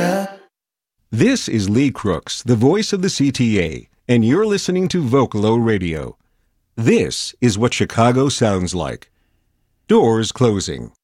This is Lee Crooks, the voice of the CTA, and you're listening to Vocalo Radio. This is what Chicago sounds like. Doors closing.